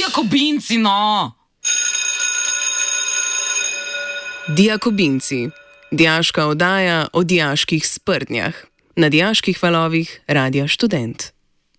Diakobinci, no! Diakobinci. Dijaška oddaja o dijaških sprdnjah. Na dijaških valovih Radia Študent.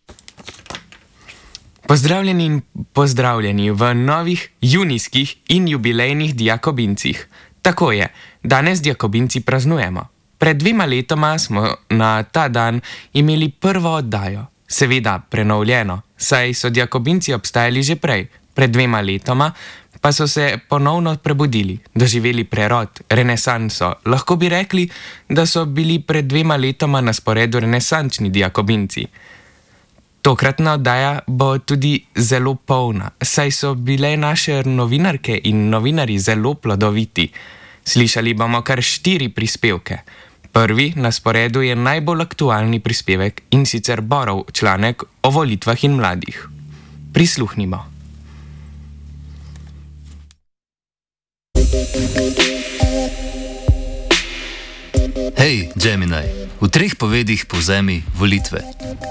Pozdravljeni in pozdravljeni v novih junijskih in jubilejnih Diakobincih. Tako je, danes Diakobinci praznujemo. Pred 2 letoma smo na ta dan imeli prvo oddajo. Seveda prenovljeno, saj so Diakobinci obstajali že prej. Pred 2 letoma pa so se ponovno prebudili, doživeli prerod, renesanso. Lahko bi rekli, da so bili pred 2 letoma na sporedu renesančni Diakobinci. Tokratna oddaja bo tudi zelo polna, saj so bile naše novinarke in novinarji zelo plodoviti. Slišali bomo kar 4 prispevke. Prvi na sporedu je najbolj aktualni prispevek in sicer Borov članek o volitvah in mladih. Prisluhnimo. Hej, Gemini, v 3 povedih povzemi volitve.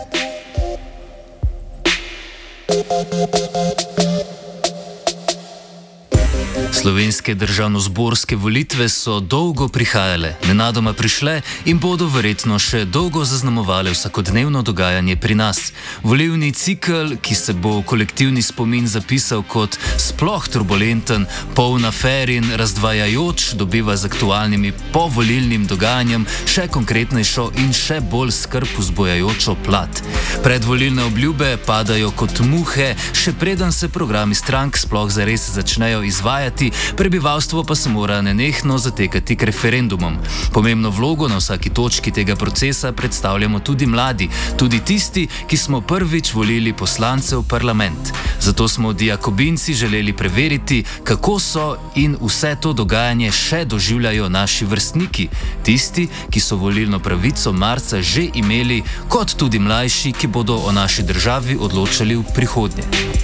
Slovenske državnozborske volitve so dolgo prihajale, nenadoma prišle in bodo verjetno še dolgo zaznamovale vsakodnevno dogajanje pri nas. Volilni cikel, ki se bo v kolektivni spomin zapisal kot sploh turbulenten, poln afer in razdvajajoč, dobiva z aktualnimi povolilnim dogajanjem še konkretnejšo in še bolj skrb vzbujajočo plat. Predvolilne obljube padajo kot muhe, še preden se programi strank sploh zares začnejo izvajati, prebivalstvo pa se mora nenehno zatekati k referendumom. Pomembno vlogo na vsaki točki tega procesa predstavljamo tudi mladi, tudi tisti, ki smo prvič volili poslance v parlament. Zato smo Diakobinci želeli preveriti, kako so in vse to dogajanje še doživljajo naši vrstniki, tisti, ki so volilno pravico marca že imeli, kot tudi mlajši, ki bodo o naši državi odločali v prihodnje.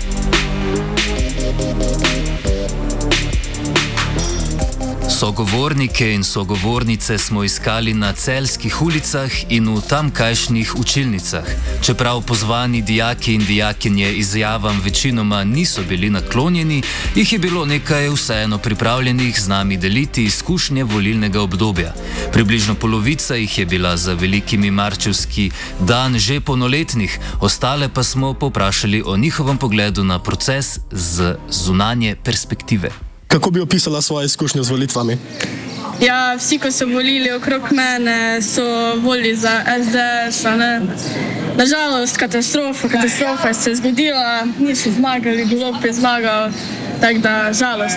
Sogovornike in sogovornice smo iskali na celjskih ulicah in v tamkajšnjih učilnicah. Čeprav pozvani dijaki in dijakinje izjavam večinoma niso bili naklonjeni, jih je bilo nekaj vseeno pripravljenih z nami deliti izkušnje volilnega obdobja. Približno polovica jih je bila za velikimi marčevski dan že polnoletnih, ostale pa smo povprašali o njihovem pogledu na proces z zunanje perspektive. Kako bi opisala svoje izkušnje z volitvami? Ja, vsi, ko so volili okrog mene, so volili za SDS. Nažalost, katastrofa se je zgodila, niso zmagali, Golob je zmagal, tako da žalost.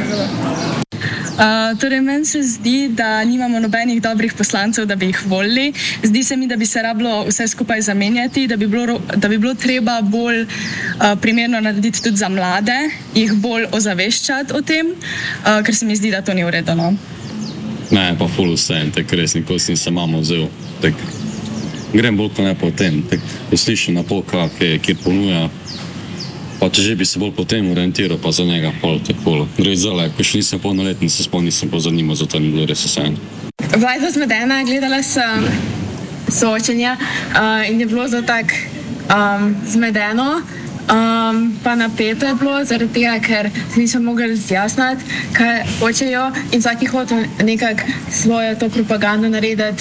Torej, meni se zdi, da nimamo nobenih dobrih poslancev, da bi jih volili. Zdi se mi, da bi se rabilo vse skupaj zamenjati, da bi bilo treba bolj primerno narediti tudi za mlade, jih bolj ozaveščati o tem, ker se mi zdi, da to ni v redu. No? Ne, pa ful vsem, tako res nikoli nisem mamo vzel. Tak, grem bolj ko ne po tem, tako slišim na pol, kjer ponuja. Pa če že bi se bolj potem orientiral, pa za njega pol tako. Drugi zale, ko še nisem polnoletni, se sploh nisem pozanimal, zato ni bilo res vseeno. Bila je zmedena, gledala sem soočenja in je bilo zelo tako zmedeno, pa napeto je bilo, zaradi tega, ker se nisem mogla razjasniti, kaj hočejo in vsaki hotel nekako svojo to propagando narediti.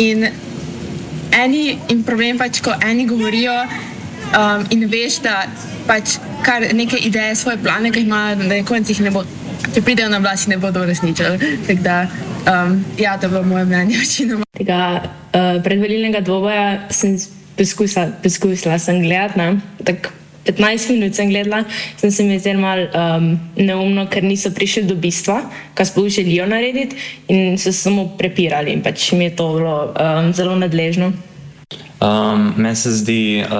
In problem pač, ko eni govorijo in veš, da pač kar neke ideje, svoje plane, ki jih imajo, da na koncu jih ne bo, če pridejo na oblast, ne bodo uresničili. Tako da, ja, to je bilo moje mnenje večinoma. Tega predvolilnega dvoboja sem poskusila gledati, tako 15 minut sem gledala, sem se mi zdaj malo neumno, ker niso prišli do bistva, kaj sploh želijo narediti in so samo prepirali in pač mi je to bilo zelo nadležno. Meni se zdi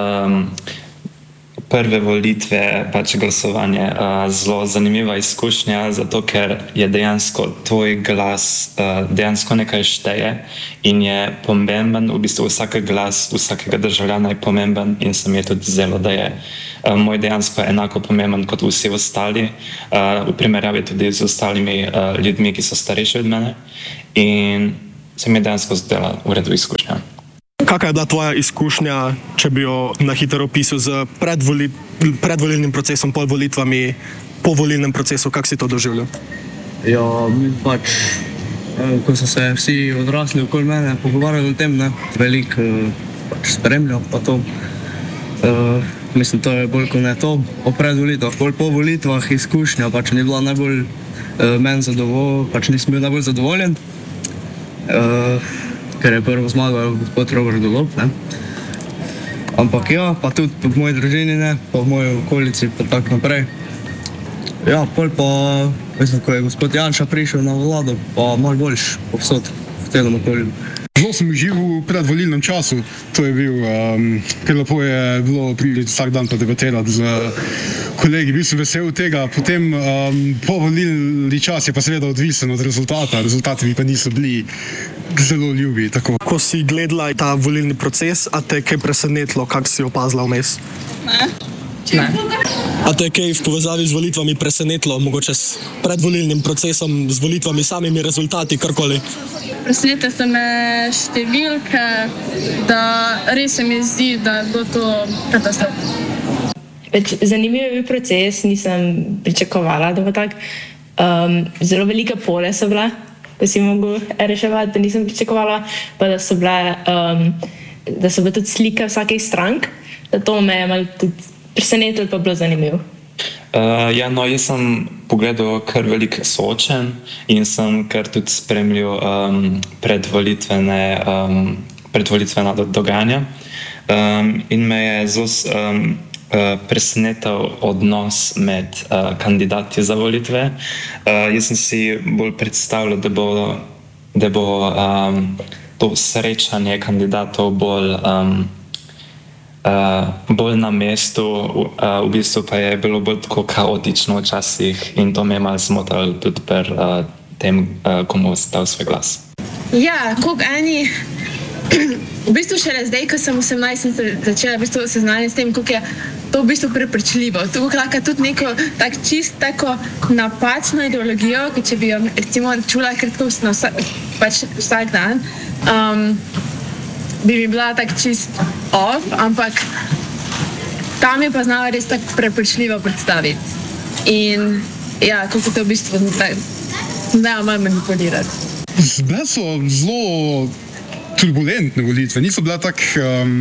prve volitve, pač glasovanje, zelo zanimiva izkušnja, zato ker je dejansko tvoj glas dejansko nekaj šteje in je pomemben, v bistvu vsak glas vsakega državljana je pomemben in se mi je tudi zdelo, da je moj dejansko enako pomemben kot vsi ostali, v primerjavi tudi z ostalimi ljudmi, ki so starejši od mene in se mi je dejansko zdela v redu izkušnja. Kakšna je bila tvoja izkušnja, če bi jo na hitro opisal z predvolilnim procesom, volitvami, po volilnem procesu, kako si to doživljal? Ja, ko so se vsi odrasli okoli mene pogovarjali o tem, veliko spremljal pa to. Mislim, to je bolj kot ne to o predvolitvah, bolj po volitvah izkušnja, ni bila najbolj meni zadovoljen, nisem bil najbolj zadovoljen, ker je prvo zmagal gospod Robert Golob, Ampak ja, pa tudi v moji družini, pa v moji okolici, pa tako naprej. Ja, pol pa, mislim, ko je gospod Janša prišel na vlado, pa malo boljš povsod v celem okolju. Zelo sem živel v predvolilnem času, to je bil, ker lepo je bilo priti vsak dan pa debatirati z kolegi, bil sem vesel tega, potem povolilni čas je pa seveda odvisen od rezultata, rezultati mi pa niso bili zelo ljubi. Tako. Ko si gledala ta volilni proces, a te je kaj presenetilo, kako si opazila vmes? Ne. A te je kaj v povezavi z volitvami presenetilo, mogoče s predvolilnim procesom, z volitvami, samimi rezultati, karkoli? Presenetile so me številke, da res se mi zdi, da je bilo to katastrofa. Zanimiv je bil proces, nisem pričakovala, da bo tak. Zelo velike pole so bile, ko si mogel reševati, da nisem pričakovala, pa da so bile tudi slike vsakih strank, da to me je malo tudi presenetilo, pa bilo zanimivo. Ja, no, jaz sem pogledal kar veliko soočenj in sem kar tudi spremljal predvolitvena dogajanja. In me je zelo presenetil odnos med kandidati za volitve. Jaz sem si bolj predstavljal, da bo to srečanje kandidatov bolj na mestu, v bistvu pa je bilo bolj tako kaotično včasih in to me je malo zmotilo tudi pri tem, komu dal svoj glas. Ja, koliko eni, v bistvu šele zdaj, ko sem 18, začela seznanjati s tem, koliko je to v bistvu prepričljivo. To lahko tudi neko tako napačno ideologijo, ki če bi jo recimo čula kratko vsak dan, bi mi bila tako čist off, ampak tam je pa znala res tako prepričljivo predstaviti. In ja, kako to v bistvu znajo malo manipulirati. Bile so zelo turbulentne volitve, niso bile tako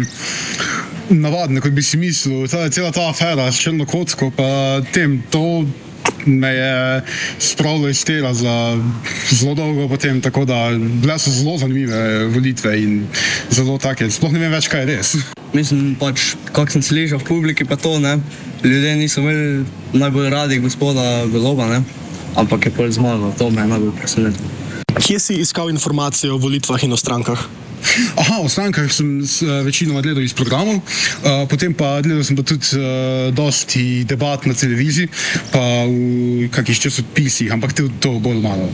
navadne, kot bi si mislil. Cela ta afera s črno kocko, pa to me je spravilo iz tela za zelo dolgo potem, tako da bile so zelo zanimive volitve in zelo take, sploh ne vem več, kaj je res. Mislim, kako sem slišal v publiki pa to, ljudje niso imeli najbolj radi gospoda Goloba, ampak je pol zmagal, to me je najbolj presenetilo. Kje si iskal informacije o volitvah in o strankah? Aha, o strankah sem večinoma gledal iz programov, potem pa gledal sem pa tudi dosti debat na televiziji, pa v kakih časopisih, ampak to bolj malo.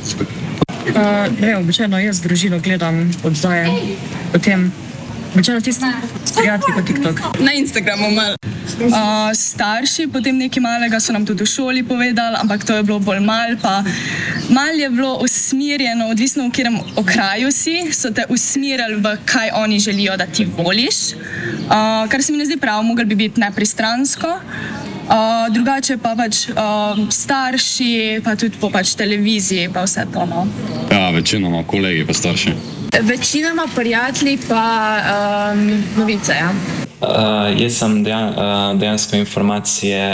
Običajno jaz družino gledam oddaje, potem običajno tisti prijatelji po TikTok. Na Instagramu malo. Starši potem nekaj malega so nam tudi v šoli povedali, ampak to je bilo bolj malo, pa malo je bilo usmerjeno, odvisno v katerem okraju si, so te usmerjali v kaj oni želijo, da ti voliš, kar se mi ne zdi prav, mogli bi biti nepristransko. Drugače pa starši, pa tudi po televiziji, pa vse to. Ja, večinoma kolegi pa starši. Večinoma prijatelji pa novice, ja. Jaz sem dejansko informacije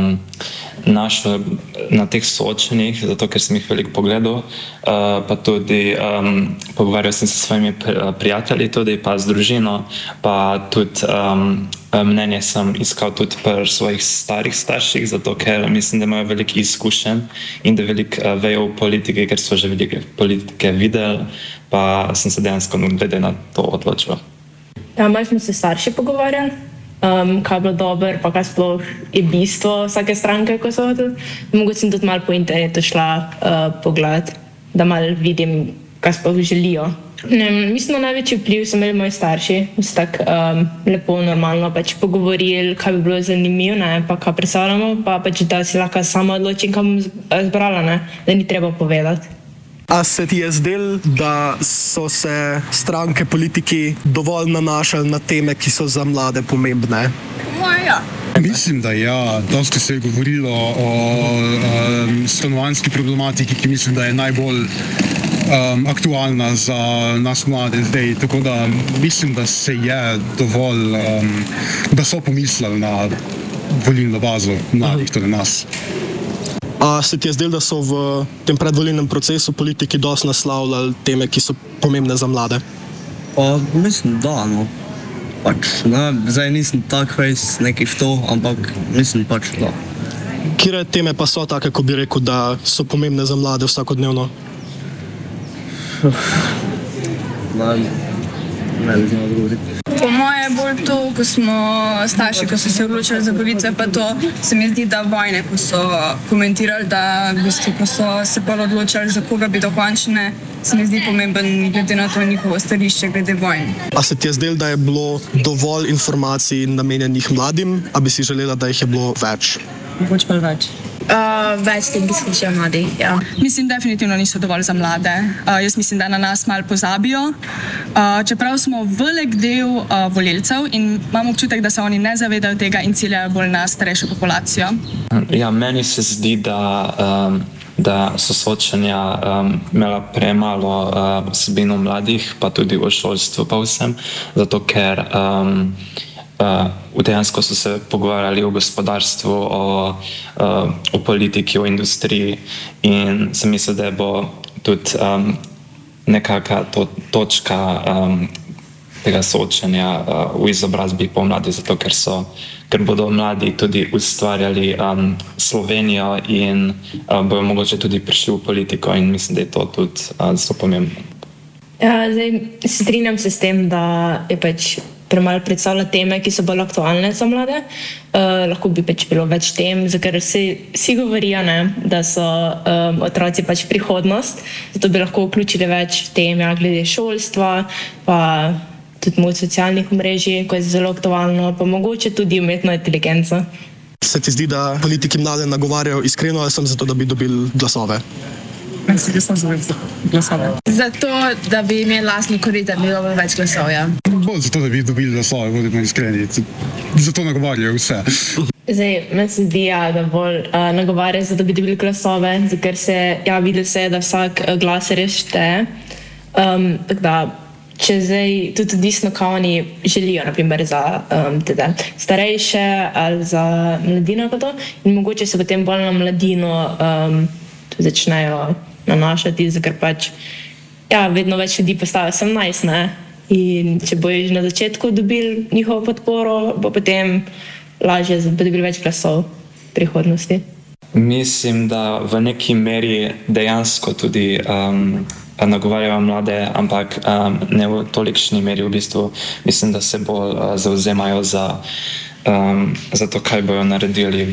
našel na teh soočenjih, zato ker sem jih veliko pogledal, pa tudi pogovarjal sem se s svojimi prijatelji tudi, pa z družino, pa tudi mnenje sem iskal tudi pri svojih starih starših, zato ker mislim, da imajo veliko izkušenj in da veliko vejo v politiki, ker so že veliko politike videli, pa sem se dejansko glede na to odločil. Ja, malo smo se starši pogovarjali, kaj je bilo dobro, pa kaj sploh je bistvo vsake stranke, ko so hodili. Mogoče sem tudi malo po internetu šla pogledati, da malo vidim, kaj sploh želijo. Mislim, da največji vpliv so imeli moji starši, so tako lepo, normalno pogovorili, kaj bi bilo zanimivo, pa kaj predstavljamo, pa da si lahko sama odločim, kaj bom zbrala, da ni treba povedati. A se ti je zdelo, da so se stranke, politiki dovolj nanašali na teme, ki so za mlade pomembne? Moja. Mislim, da ja. Dosti se je govorilo o stanovanjski problematiki, ki mislim, da je najbolj aktualna za nas mlade zdaj. Tako da mislim, da se je dovolj, da so pomislili na volilno bazo mladih, torej nas. A se ti je zdelo, da so v tem predvolilnem procesu politiki dosti naslavljali teme, ki so pomembne za mlade? Mislim, da, no. Zdaj nisem tak res neki v to, ampak mislim pač da. Kire teme pa so take, ko bi rekel, da so pomembne za mlade vsakodnevno? Ne bi znal odgovoriti. Po moje je bolj to, ko smo starši, ko so se odločili za volitve, pa to se mi zdi, da vojne, ko so komentirali, da v bistvu, ko so se pa odločili, za koga bi dokončne, se mi zdi pomemben glede na to njihovo stališče glede vojn. A se ti je zdelo, da je bilo dovolj informacij namenjenih mladim, a bi si želela, da jih je bilo več? Mogoče pa več. Več tem, ki slišijo mladih, ja. Mislim, definitivno niso dovolj za mlade. Jaz mislim, da na nas malo pozabijo. Čeprav smo velik del volilcev in imam občutek, da se oni ne zavedajo tega in ciljajo bolj na starejšo populacijo. Ja, meni se zdi, da so soočenja imela premalo vsebino mladih, pa tudi o šolstvu pa vsem, zato ker dejansko so se pogovarjali o gospodarstvu, o politiki, o industriji in sem mislil, da bo tudi nekakšna točka tega soočenja v izobrazbi po mladih, zato ker bodo mladi tudi ustvarjali Slovenijo in bojo mogoče tudi prišli v politiko in mislim, da je to tudi zelo pomembno. Ja, zdaj strinjam se s tem, da je pač premalo predstavlja teme, ki so bolj aktualne za mlade. Lahko bi pač bilo več tem, ker vsi govorijo, da so otroci pač prihodnost, zato bi lahko vključili več tem glede šolstva, pa tudi moč socialnih omrežij, ko je zelo aktualno, pa mogoče tudi umetno inteligenco. Se ti zdi, da politiki mlade nagovarjajo iskreno ali sem zato, da bi dobili glasove? Mislim, da sem za glasove. Zato, da bi imeli lastni korit, da bi bilo več glasov, ja. Bolj zato, da bi dobili glasove, bodimo iskreni. Zato nagovarjajo vse. Zdaj, meni se zdi, da bolj nagovarjajo, da bi dobili glasove, ker se vidi se, da vsak glas res šteje. Tako da, če zdaj tudi odvisno, kaj oni želijo, naprimer za starejše ali za mladino, in mogoče se potem bolj na mladino začnejo nanašati, ker pač vedno več ljudi postaja 18, in če bojo že na začetku dobili njihovo podporo, bo potem lažje dobili več glasov v prihodnosti. Mislim, da v neki meri dejansko tudi nagovarjajo mlade, ampak ne v tolikšni meri v bistvu. Mislim, da se bolj zavzemajo za to, kaj bojo naredili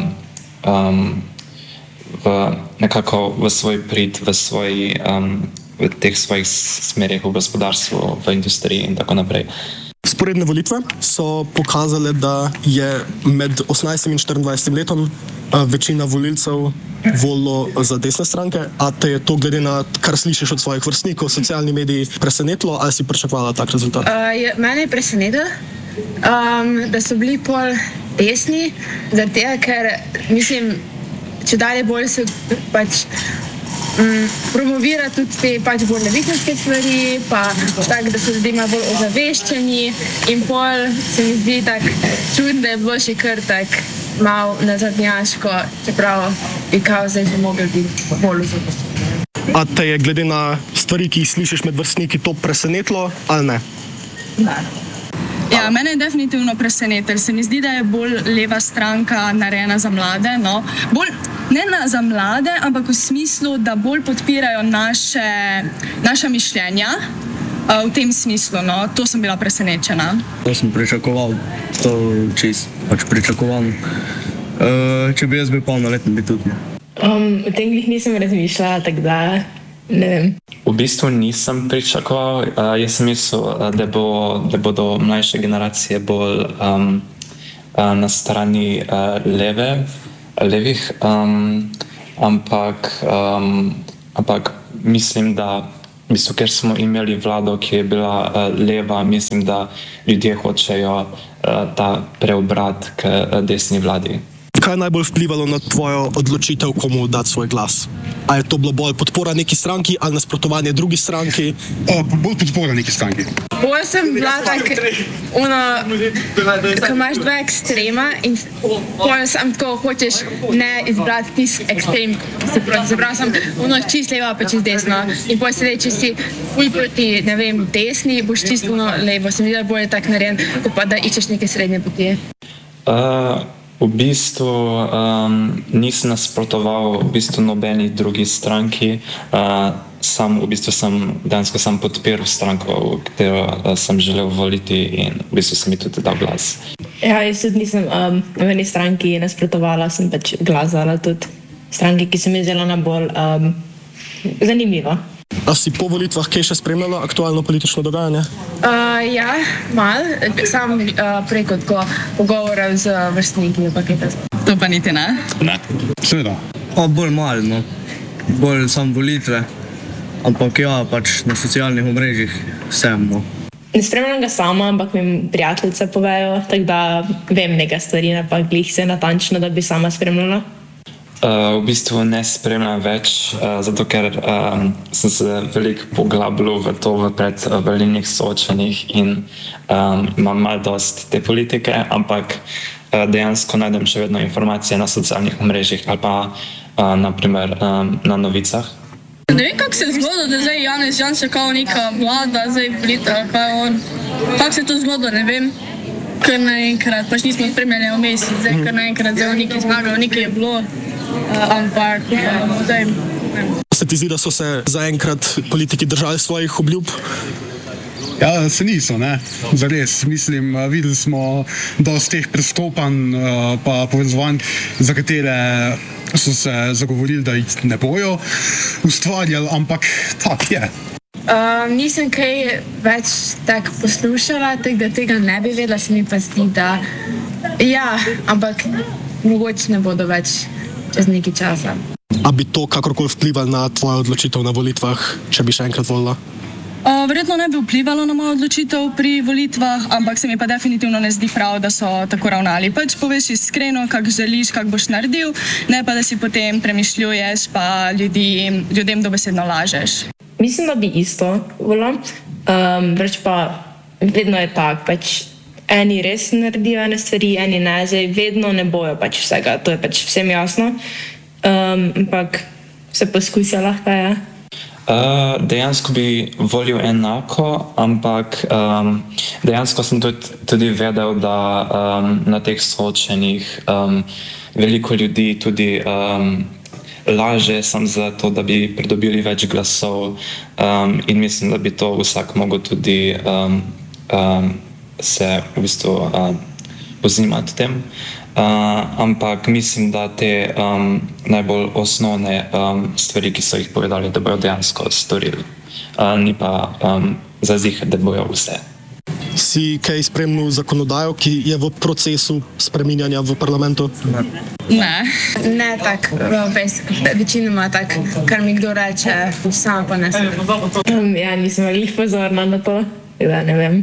nekako v svoj prid, v teh svojih smerih v gospodarstvu, v industriji in tako naprej. Sporedne volitve so pokazale, da je med 18 in 24 letom večina volilcev volilo za desne stranke. A te je to, glede na kar slišiš od svojih vrstnikov, socialni mediji, presenetilo ali si pričakovala tak rezultat? Mene je presenetilo, da so bili pol desni, zato ker mislim, če dalje bolj se pač promovira tudi te pač bolj levičarske stvari, pa tako, da so ljudje malo bolj ozaveščeni in pol se mi zdi tako čudno, da je bilo še kar tako malo nazadnjaško, čeprav bi kao zdaj že mogli biti bolj ozaveščeni. A te je glede na stvari, ki jih slišiš med vrstniki, to presenetilo ali ne? Ne. Ja, mene je definitivno presenetilo. Se mi zdi, da je bolj leva stranka narejena za mlade. No. Ne za mlade, ampak v smislu, da bolj podpirajo naša mišljenja. V tem smislu, no. To sem bila presenečena. To sem pričakoval, to čisto pač pričakovan. Če bi jaz bil polnoleten, bi tudi. O tem nisem razmišljala, tako da ne vem. V bistvu nisem pričakoval. Jaz sem mislil, da bodo mlajše generacije bolj na strani levih, ampak mislim, da v bistvu, ker smo imeli vlado, ki je bila leva, mislim, da ljudje hočejo ta preobrat k desni vladi. Kaj je najbolj vplivalo na tvojo odločitev, komu dati svoj glas? A je to bilo bolj podpora neki stranki ali nasprotovanje drugi stranki? Bolj podpora neki stranki. Bolj sem bila tako, ko imaš dva ekstrema in bolj sem tako, hočeš ne izbrati tisti ekstrem, se pravi, sem čist leva pa čist desno. In bolj se reči, če si ful proti, ne vem, desni, boš čist levo. Se mi zdi, da bolj je tako narejen, kot pa da iščeš neke srednje poti. V bistvu nisem nasprotoval nobeni drugi stranki, dejansko sem podpiral stranko, katero sem želel voliti in v bistvu sem mi tudi dal glas. Ja, jaz tudi nisem v eni stranki nasprotovala, sem pač glasala tudi stranki, ki se mi je zdela najbolj zanimiva. A si po volitvah kaj še spremljala aktualno politično dogajanje? Ja, malo. Sam preko pogovorov z vrstniki. To pa niti ne? Ne. Seveda. Bolj malo, no. Bolj sam volitve. Ampak ja, pač na socialnih omrežjih vsem, no. Ne spremljam ga sama, ampak mi prijateljice povejo, tako da vem nekaj stvari, ampak glih se natančno, da bi sama spremljala. V bistvu ne spremljam več, zato ker sem se veliko poglabljal v to v predvolilnih soočenjih in imam malo dost te politike, ampak dejansko najdem še vedno informacije na socialnih omrežjih ali pa naprimer na novicah. Ne vem, kako se je zgodilo, da zdaj Janez Janša kao neka vlada, zdaj volitev, kaj on. Kako se je to zgodilo, ne vem. Kar naenkrat, pač nismo spremljali vmes, zdaj kar naenkrat zdaj nekaj zmagal, nekaj je bilo. Ampak, zdaj, Se ti zdi, da so se zaenkrat politiki držali svojih obljub? Ja, se niso, ne. Zares, mislim, videli smo dosti teh prestopanj pa povezovanj, za katere so se zagovorili, da jih ne bojo ustvarjali, ampak tak je. Nisem kaj več tako poslušala, tako da tega ne bi vedela, se mi pa zdi, da ja, ampak mogoče ne bodo več čez nekaj časa. A bi to kakorkoli vplivalo na tvojo odločitev na volitvah, če bi še enkrat volila? Verjetno ne bi vplivalo na mojo odločitev pri volitvah, ampak se mi pa definitivno ne zdi prav, da so tako ravnali. Pač poveš iskreno, kak želiš, kak boš naredil, ne pa da si potem premišljuješ pa ljudem dobesedno lažeš. Mislim, da bi isto volila, pač pa vedno je tak, pač eni res naredijo ene stvari, eni ne, zdaj vedno ne bojo pač vsega, to je pač vsem jasno, ampak se poskusi lahko je. Dejansko bi volil enako, ampak dejansko sem tudi vedel, da na teh soočenjih veliko ljudi tudi laže sam zato, da bi pridobili več glasov in mislim, da bi to vsak mogel tudi se v bistvu pozimati tem. Ampak mislim, da te najbolj osnovne stvari, ki so jih povedali, da bojo dejansko storili. Ni pa zazihati, da bojo vse. Si kaj spremljal zakonodajo, ki je v procesu spreminjanja v parlamentu? Ne. Ne tako, večinoma tako, kar mi kdo reče, sama pa ne sem. Ja, nisem veliko pozorna na to, da ne vem.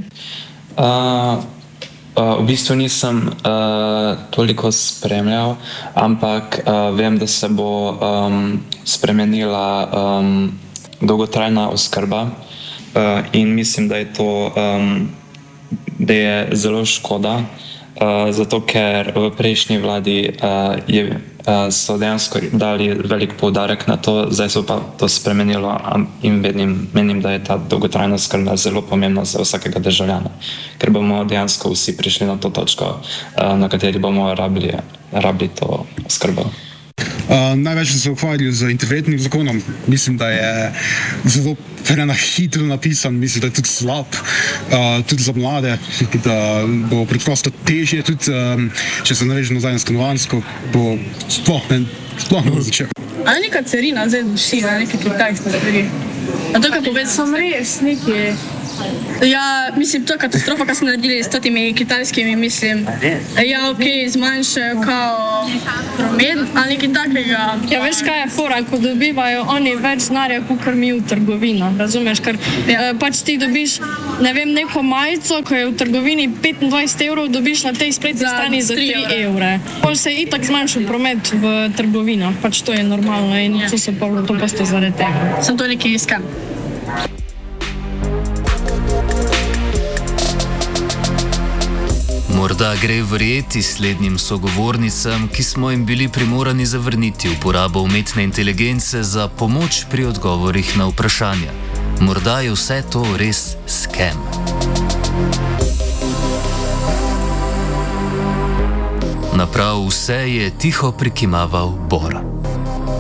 V bistvu nisem toliko spremljal, ampak vem, da se bo spremenila dolgotrajna oskrba in mislim, da je to da je zelo škoda, zato ker v prejšnji vladi so dejansko dali velik poudarek na to, zdaj so pa to spremenilo in menim, da je ta dolgotrajna oskrba zelo pomembna za vsakega državljana, ker bomo dejansko vsi prišli na to točko, na kateri bomo rabili to oskrbo. Največ se ukvarjal z interventnim zakonom. Mislim, da je zelo hitro napisan, mislim, da je tudi slab, tudi za mlade, da bo preprosto težje, tudi če se naveže nazaj na stanovanjsko, bo sploh ne bo začel. A je neka carina zdaj duši, nekaj kitajske stvari? A to, kaj povedal? Sem res nekaj Ja, mislim, to je katastrofa, kar smo naredili s temi kitajskimi, mislim. Ja, ok, zmanjšajo kao promet ali nekaj takega. Ja, veš kaj je fora, ko dobivajo oni več denarja, kot mi v trgovino, razumeš? Ker pač ti dobiš, ne vem, neko majico, ko je v trgovini 25 evrov, dobiš na tej spletni strani za 3 evre. Pol se je itak zmanjšal promet v trgovinah, pač to je normalno in to posto zaradi tega. Sem to nekaj iskam. Morda gre verjeti slednjim sogovornicam, ki smo jim bili primorani zavrniti uporabo umetne inteligence za pomoč pri odgovorih na vprašanja. Morda je vse to res scam. Naprav vse je tiho prikimaval Bor.